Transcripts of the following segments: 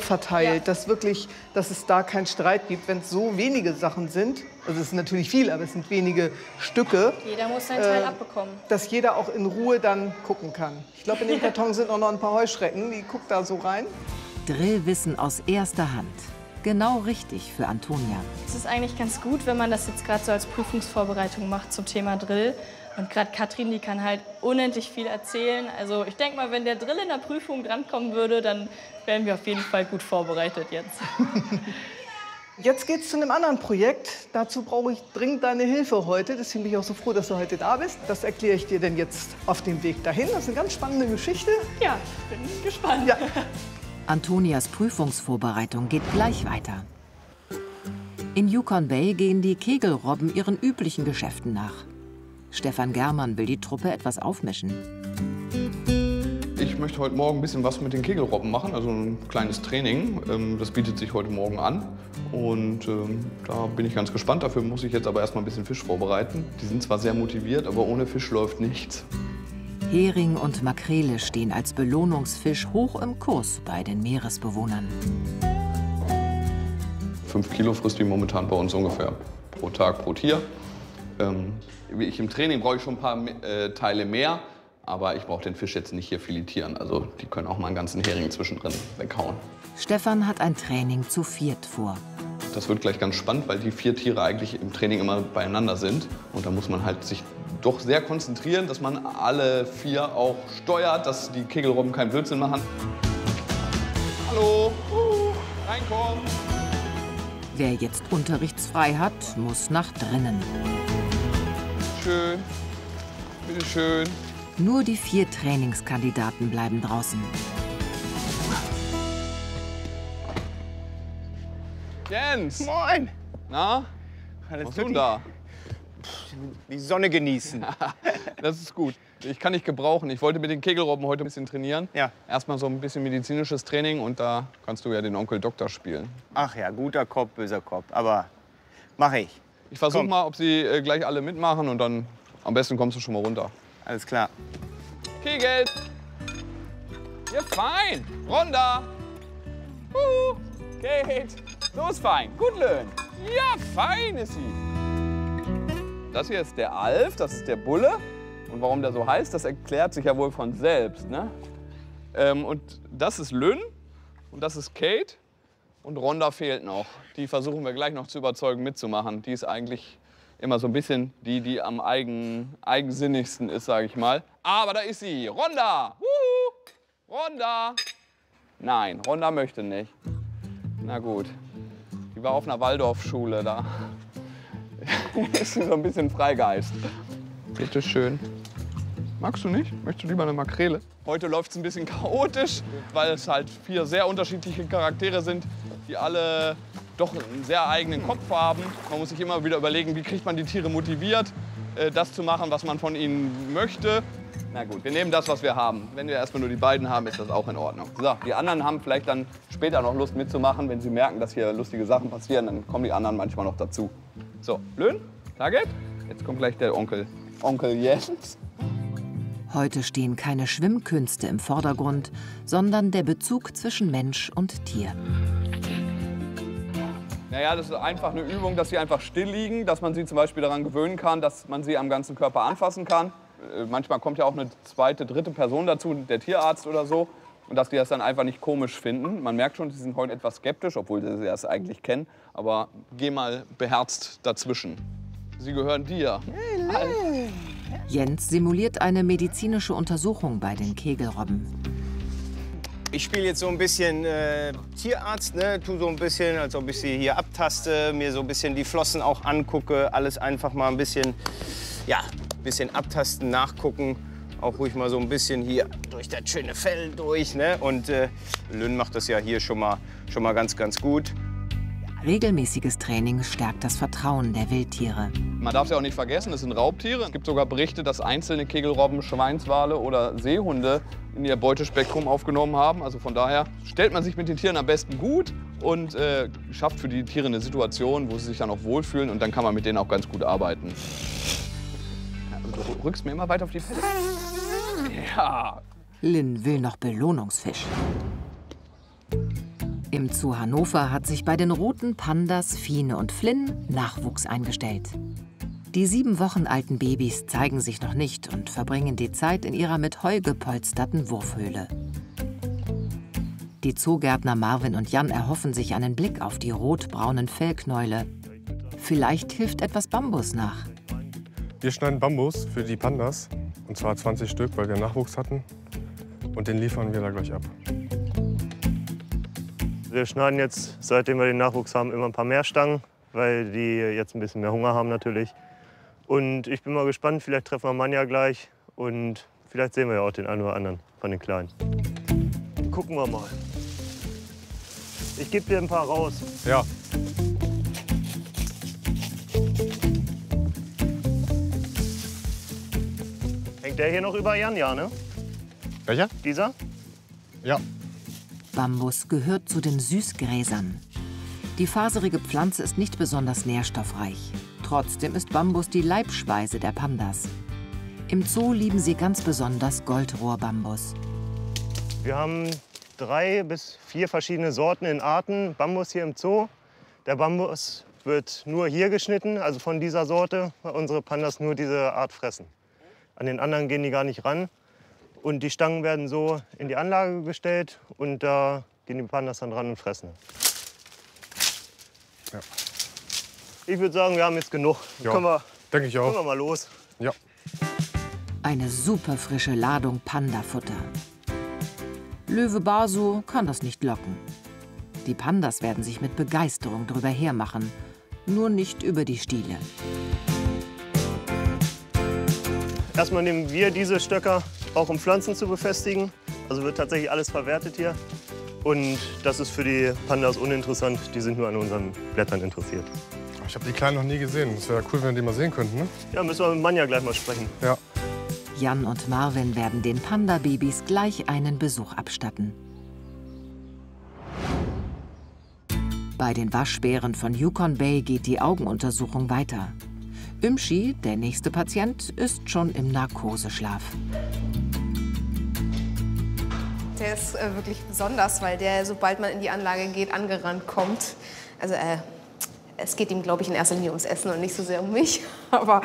verteilt, dass es da keinen Streit gibt, wenn es so wenige Sachen sind. Also es ist natürlich viel, aber es sind wenige Stücke. Jeder muss seinen Teil abbekommen. Dass jeder auch in Ruhe dann gucken kann. Ich glaube, in dem Karton sind auch noch ein paar Heuschrecken. Die guckt da so rein. Drillwissen aus erster Hand. Genau richtig für Antonia. Es ist eigentlich ganz gut, wenn man das jetzt gerade so als Prüfungsvorbereitung macht zum Thema Drill. Und gerade Katrin, die kann halt unendlich viel erzählen. Also ich denke mal, wenn der Drill in der Prüfung drankommen würde, dann wären wir auf jeden Fall gut vorbereitet jetzt. Jetzt geht's zu einem anderen Projekt. Dazu brauche ich dringend deine Hilfe heute. Deswegen bin ich auch so froh, dass du heute da bist. Das erkläre ich dir denn jetzt auf dem Weg dahin. Das ist eine ganz spannende Geschichte. Ja, ich bin gespannt. Ja. Antonias Prüfungsvorbereitung geht gleich weiter. In Yukon Bay gehen die Kegelrobben ihren üblichen Geschäften nach. Stefan Germann will die Truppe etwas aufmischen. Ich möchte heute Morgen ein bisschen was mit den Kegelrobben machen, also ein kleines Training. Das bietet sich heute Morgen an. Und da bin ich ganz gespannt. Dafür muss ich jetzt aber erstmal ein bisschen Fisch vorbereiten. Die sind zwar sehr motiviert, aber ohne Fisch läuft nichts. Hering und Makrele stehen als Belohnungsfisch hoch im Kurs bei den Meeresbewohnern. 5 Kilo frisst die momentan bei uns ungefähr pro Tag, pro Tier. Im Training brauche ich schon ein paar Teile mehr, aber ich brauche den Fisch jetzt nicht hier filetieren. Also die können auch mal einen ganzen Hering zwischendrin weghauen. Stefan hat ein Training zu viert vor. Das wird gleich ganz spannend, weil die 4 Tiere eigentlich im Training immer beieinander sind. Und da muss man halt sich doch sehr konzentrieren, dass man alle 4 auch steuert, dass die Kegelrobben keinen Blödsinn machen. Hallo, reinkommen. Wer jetzt unterrichtsfrei hat, muss nach drinnen. Schön, bitte schön. Nur die 4 Trainingskandidaten bleiben draußen. Jens! Moin! Na? Alles Was tun da? Die Sonne genießen. Das ist gut. Ich kann nicht gebrauchen. Ich wollte mit den Kegelrobben heute ein bisschen trainieren. Ja. Erstmal so ein bisschen medizinisches Training und da kannst du ja den Onkel Doktor spielen. Ach ja, guter Kopf, böser Kopf. Aber mache ich. Ich versuche Komm. mal, ob sie gleich alle mitmachen und dann am besten kommst du schon mal runter. Alles klar. Kegels! Ja, fein! Ronda! Kate! So ist fein. Gut, Löhn. Ja, fein ist sie. Das hier ist der Alf, das ist der Bulle. Und warum der so heißt, das erklärt sich ja wohl von selbst. Ne? Und das ist Lynn und das ist Kate. Und Ronda fehlt noch. Die versuchen wir gleich noch zu überzeugen, mitzumachen. Die ist eigentlich immer so ein bisschen die am eigensinnigsten ist, sage ich mal. Aber da ist sie. Ronda! Ronda! Nein, Ronda möchte nicht. Na gut. Die war auf einer Waldorfschule da. Ist so ein bisschen Freigeist. Bitte schön. Magst du nicht? Möchtest du lieber eine Makrele? Heute läuft es ein bisschen chaotisch, weil es halt 4 sehr unterschiedliche Charaktere sind, die alle doch einen sehr eigenen Kopf haben. Man muss sich immer wieder überlegen, wie kriegt man die Tiere motiviert, das zu machen, was man von ihnen möchte. Na gut, wir nehmen das, was wir haben. Wenn wir erstmal nur die beiden haben, ist das auch in Ordnung. So, die anderen haben vielleicht dann später noch Lust mitzumachen. Wenn sie merken, dass hier lustige Sachen passieren, dann kommen die anderen manchmal noch dazu. So, Löhn, Target. Jetzt kommt gleich der Onkel Jens. Heute stehen keine Schwimmkünste im Vordergrund, sondern der Bezug zwischen Mensch und Tier. Naja, das ist einfach eine Übung, dass sie einfach still liegen, dass man sie zum Beispiel daran gewöhnen kann, dass man sie am ganzen Körper anfassen kann. Manchmal kommt ja auch eine zweite, dritte Person dazu, der Tierarzt oder so. Und dass die das dann einfach nicht komisch finden. Man merkt schon, sie sind heute etwas skeptisch, obwohl sie das eigentlich kennen. Aber geh mal beherzt dazwischen. Sie gehören dir. Jens simuliert eine medizinische Untersuchung bei den Kegelrobben. Ich spiele jetzt so ein bisschen Tierarzt, ne? Tu so ein bisschen, als ob ich sie hier abtaste, mir so ein bisschen die Flossen auch angucke. Alles einfach mal ein bisschen, ja, bisschen abtasten, nachgucken. Auch ruhig mal so ein bisschen hier durch das schöne Fell durch. Ne? Und Lynn macht das ja hier schon mal ganz, ganz gut. Regelmäßiges Training stärkt das Vertrauen der Wildtiere. Man darf es ja auch nicht vergessen, es sind Raubtiere. Es gibt sogar Berichte, dass einzelne Kegelrobben, Schweinswale oder Seehunde in ihr Beutespektrum aufgenommen haben. Also von daher stellt man sich mit den Tieren am besten gut und schafft für die Tiere eine Situation, wo sie sich dann auch wohlfühlen. Und dann kann man mit denen auch ganz gut arbeiten. Ja, du rückst mir immer weiter auf die Pelle. Ja. Lynn will noch Belohnungsfisch. Im Zoo Hannover hat sich bei den roten Pandas Fine und Flynn Nachwuchs eingestellt. Die 7 Wochen alten Babys zeigen sich noch nicht und verbringen die Zeit in ihrer mit Heu gepolsterten Wurfhöhle. Die Zoogärtner Marvin und Jan erhoffen sich einen Blick auf die rotbraunen Fellknäule. Vielleicht hilft etwas Bambus nach. Wir schneiden Bambus für die Pandas, und zwar 20 Stück, weil wir Nachwuchs hatten. Und den liefern wir da gleich ab. Wir schneiden jetzt, seitdem wir den Nachwuchs haben, immer ein paar mehr Stangen, weil die jetzt ein bisschen mehr Hunger haben natürlich. Und ich bin mal gespannt, vielleicht treffen wir Manja gleich und vielleicht sehen wir ja auch den einen oder anderen von den Kleinen. Gucken wir mal. Ich gebe dir ein paar raus. Ja. Hängt der hier noch über Jan, ja, ne? Welcher? Dieser? Ja. Bambus gehört zu den Süßgräsern. Die faserige Pflanze ist nicht besonders nährstoffreich. Trotzdem ist Bambus die Leibspeise der Pandas. Im Zoo lieben sie ganz besonders Goldrohrbambus. Wir haben 3 bis 4 verschiedene Sorten in Arten Bambus hier im Zoo. Der Bambus wird nur hier geschnitten, also von dieser Sorte, weil unsere Pandas nur diese Art fressen. An den anderen gehen die gar nicht ran. Und die Stangen werden so in die Anlage gestellt und da gehen die Pandas dann dran und fressen. Ja. Ich würde sagen, wir haben jetzt genug. Ja, Können denke ich auch. wir mal los. Ja. Eine super frische Ladung Pandafutter. Löwe Basu kann das nicht locken. Die Pandas werden sich mit Begeisterung drüber hermachen, nur nicht über die Stiele. Erstmal nehmen wir diese Stöcker auch, um Pflanzen zu befestigen. Also wird tatsächlich alles verwertet hier. Und das ist für die Pandas uninteressant. Die sind nur an unseren Blättern interessiert. Ich habe die Kleinen noch nie gesehen. Es wäre cool, wenn wir die mal sehen könnten, ne? Ja, müssen wir mit Manja gleich mal sprechen. Ja. Jan und Marvin werden den Panda-Babys gleich einen Besuch abstatten. Bei den Waschbären von Yukon Bay geht die Augenuntersuchung weiter. Ümshi, der nächste Patient, ist schon im Narkoseschlaf. Der ist wirklich besonders, weil der, sobald man in die Anlage geht, angerannt kommt. Also es geht ihm, glaube ich, in erster Linie ums Essen und nicht so sehr um mich. Aber,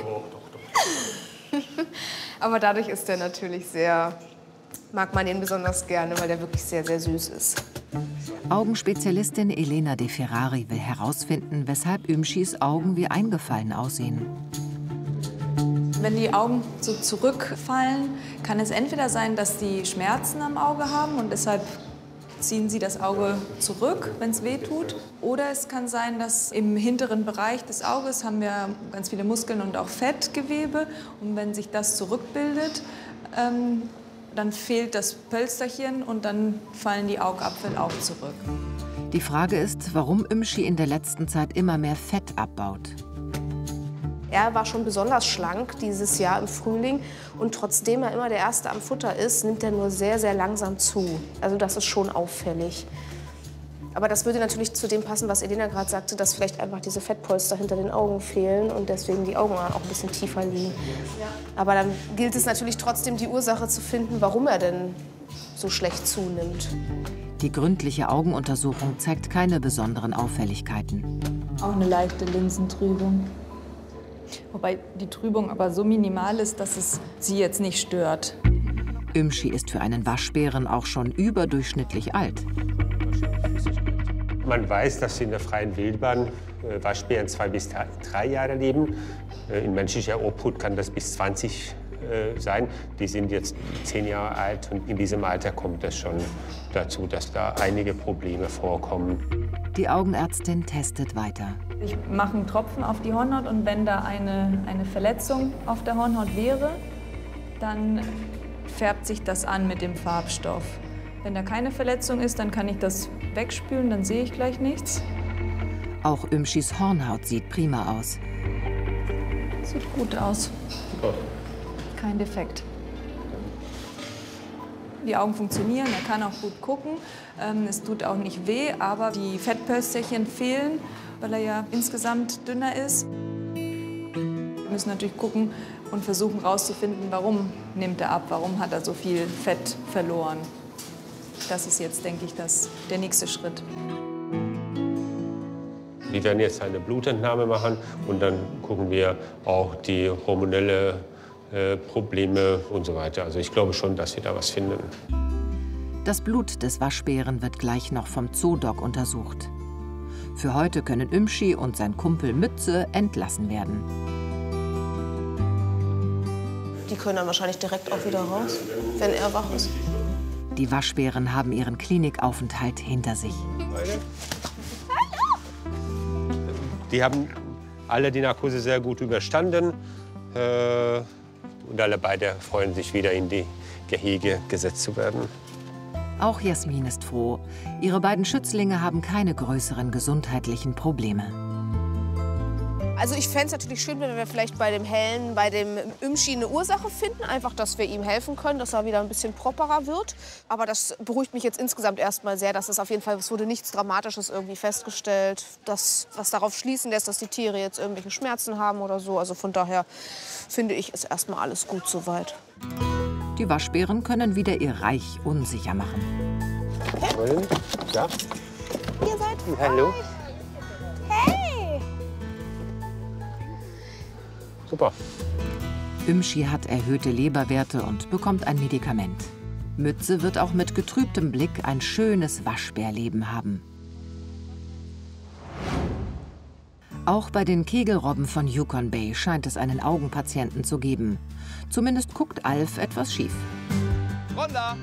aber dadurch ist er natürlich sehr, mag man ihn besonders gerne, weil der wirklich sehr, sehr süß ist. Augenspezialistin Elena De Ferrari will herausfinden, weshalb Ümschis Augen wie eingefallen aussehen. Wenn die Augen so zurückfallen, kann es entweder sein, dass die Schmerzen am Auge haben und deshalb ziehen sie das Auge zurück, wenn es weh tut. Oder es kann sein, dass im hinteren Bereich des Auges haben wir ganz viele Muskeln und auch Fettgewebe. Und wenn sich das zurückbildet, dann fehlt das Pölsterchen und dann fallen die Augapfel auch zurück. Die Frage ist, warum Ümschi in der letzten Zeit immer mehr Fett abbaut. Er war schon besonders schlank dieses Jahr im Frühling und trotzdem er immer der Erste am Futter ist, nimmt er nur sehr, sehr langsam zu. Also das ist schon auffällig. Aber das würde natürlich zu dem passen, was Elena gerade sagte, dass vielleicht einfach diese Fettpolster hinter den Augen fehlen und deswegen die Augen auch ein bisschen tiefer liegen. Aber dann gilt es natürlich trotzdem, die Ursache zu finden, warum er denn so schlecht zunimmt. Die gründliche Augenuntersuchung zeigt keine besonderen Auffälligkeiten. Auch eine leichte Linsentrübung. Wobei die Trübung aber so minimal ist, dass es sie jetzt nicht stört. Ümschi ist für einen Waschbären auch schon überdurchschnittlich alt. Man weiß, dass in der freien Wildbahn Waschbären 2 bis 3 Jahre leben. In menschlicher Obhut kann das bis 20 sein. Die sind jetzt 10 Jahre alt und in diesem Alter kommt es schon dazu, dass da einige Probleme vorkommen. Die Augenärztin testet weiter. Ich mache einen Tropfen auf die Hornhaut und wenn da eine Verletzung auf der Hornhaut wäre, dann färbt sich das an mit dem Farbstoff. Wenn da keine Verletzung ist, dann kann ich das wegspülen, dann sehe ich gleich nichts. Auch Ümschis Hornhaut sieht prima aus. Sieht gut aus. Kein Defekt. Die Augen funktionieren, er kann auch gut gucken. Es tut auch nicht weh, aber die Fettpölsterchen fehlen, weil er ja insgesamt dünner ist. Wir müssen natürlich gucken und versuchen herauszufinden, warum nimmt er ab, warum hat er so viel Fett verloren. das ist jetzt, denke ich, der nächste Schritt. Wir werden jetzt eine Blutentnahme machen und dann gucken wir auch die hormonelle Probleme und so weiter. Also ich glaube schon, dass wir da was finden. Das Blut des Waschbären wird gleich noch vom Zoodoc untersucht. Für heute können Ümschi und sein Kumpel Mütze entlassen werden. Die können dann wahrscheinlich direkt auch wieder raus, wenn er wach ist. Die Waschbären haben ihren Klinikaufenthalt hinter sich. Die haben alle die Narkose sehr gut überstanden. Und alle beide freuen sich, wieder in die Gehege gesetzt zu werden. Auch Jasmin ist froh. Ihre beiden Schützlinge haben keine größeren gesundheitlichen Probleme. Also ich fände es natürlich schön, wenn wir vielleicht bei dem Hellen, bei dem Ümschi eine Ursache finden. Einfach, dass wir ihm helfen können, dass er wieder ein bisschen properer wird. Aber das beruhigt mich jetzt insgesamt erstmal sehr, dass es auf jeden Fall, es wurde nichts Dramatisches irgendwie festgestellt, was darauf schließen lässt, dass die Tiere jetzt irgendwelche Schmerzen haben oder so. Also von daher finde ich, ist erstmal alles gut soweit. Die Waschbären können wieder ihr Reich unsicher machen. Ja. Ihr seid Hallo. Hey! Super. Ümschi hat erhöhte Leberwerte und bekommt ein Medikament. Mütze wird auch mit getrübtem Blick ein schönes Waschbärleben haben. Auch bei den Kegelrobben von Yukon Bay scheint es einen Augenpatienten zu geben. Zumindest guckt Alf etwas schief. Ronda!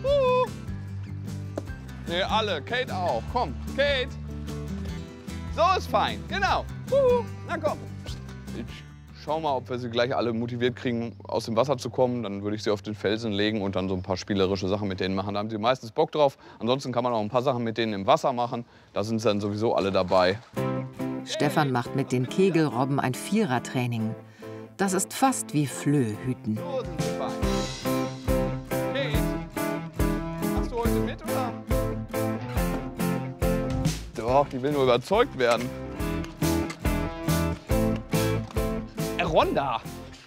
Nee, alle. Kate auch. Komm, Kate! So ist fein, genau. Na komm. Ich schau mal, ob wir sie gleich alle motiviert kriegen, aus dem Wasser zu kommen. Dann würde ich sie auf den Felsen legen und dann so ein paar spielerische Sachen mit denen machen. Da haben sie meistens Bock drauf. Ansonsten kann man auch ein paar Sachen mit denen im Wasser machen. Da sind sie dann sowieso alle dabei. Stefan macht mit den Kegelrobben ein Vierertraining. Das ist fast wie Flöhüten. So sind sie fein. Kate, machst du heute mit, oder? Doch, die will nur überzeugt werden. Ronda!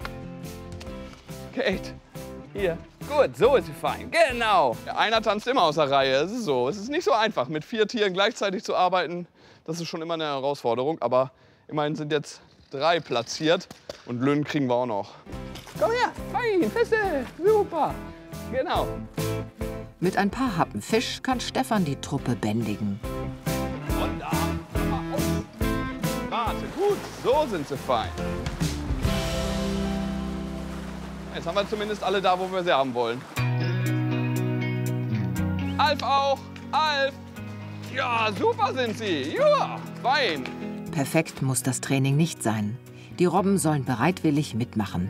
Kate, hier. Gut, so ist sie fein. Genau. Ja, einer tanzt immer aus der Reihe. Es ist so. Es ist nicht so einfach, mit 4 Tieren gleichzeitig zu arbeiten. Das ist schon immer eine Herausforderung. Aber immerhin sind jetzt 3 platziert. Und Löwen kriegen wir auch noch. Komm her, fein, feste, super. Genau. Mit ein paar Happen Fisch kann Stefan die Truppe bändigen. Ronda, komm mal auf. Warte, gut, so sind sie fein. Jetzt haben wir zumindest alle da, wo wir sie haben wollen. Alf auch! Alf! Ja, super sind sie! Ja, fein! Perfekt muss das Training nicht sein. Die Robben sollen bereitwillig mitmachen.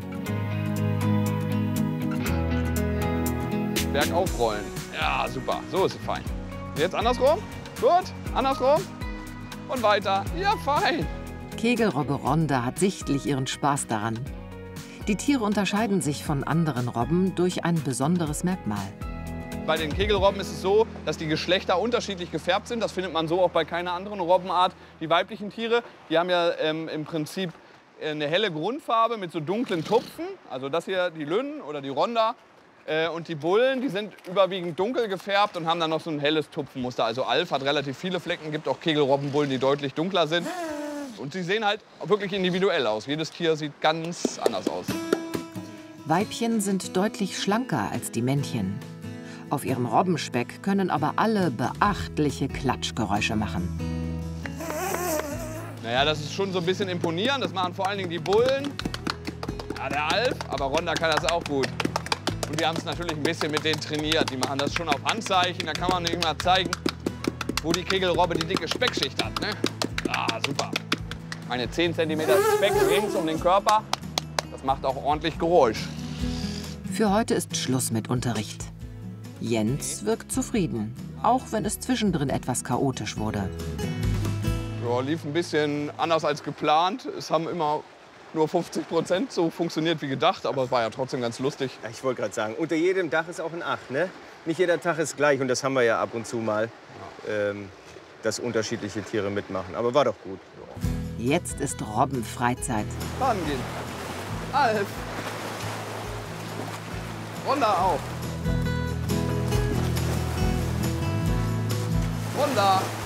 Bergauf rollen. Ja, super. So ist sie fein. Jetzt andersrum. Gut, andersrum. Und weiter. Ja, fein. Kegelrobbe Ronda hat sichtlich ihren Spaß daran. Die Tiere unterscheiden sich von anderen Robben durch ein besonderes Merkmal. Bei den Kegelrobben ist es so, dass die Geschlechter unterschiedlich gefärbt sind. Das findet man so auch bei keiner anderen Robbenart. Die weiblichen Tiere, die haben ja im Prinzip eine helle Grundfarbe mit so dunklen Tupfen. Also das hier die Lünnen oder die Ronda. Und die Bullen, die sind überwiegend dunkel gefärbt und haben dann noch so ein helles Tupfenmuster. Also Alf hat relativ viele Flecken, gibt auch Kegelrobbenbullen, die deutlich dunkler sind. Und sie sehen halt wirklich individuell aus. Jedes Tier sieht ganz anders aus. Weibchen sind deutlich schlanker als die Männchen. Auf ihrem Robbenspeck können aber alle beachtliche Klatschgeräusche machen. Naja, das ist schon so ein bisschen imponierend. Das machen vor allen Dingen die Bullen. Ja, der Alf, aber Ronda kann das auch gut. Und wir haben es natürlich ein bisschen mit denen trainiert. Die machen das schon auf Handzeichen. Da kann man nicht mal zeigen, wo die Kegelrobbe die dicke Speckschicht hat. Ne? Ah, super. Meine 10 cm Speck rings um den Körper. Das macht auch ordentlich Geräusch. Für heute ist Schluss mit Unterricht. Jens wirkt zufrieden, auch wenn es zwischendrin etwas chaotisch wurde. Ja, lief ein bisschen anders als geplant. Es haben immer nur 50% so funktioniert wie gedacht, aber es war ja trotzdem ganz lustig. Ja, ich wollte gerade sagen, unter jedem Dach ist auch ein 8, ne? Nicht jeder Tag ist gleich und das haben wir ja ab und zu mal, dass unterschiedliche Tiere mitmachen. Aber war doch gut. Jetzt ist Robbenfreizeit. Baden gehen. Alf. Ronda auch. schon da.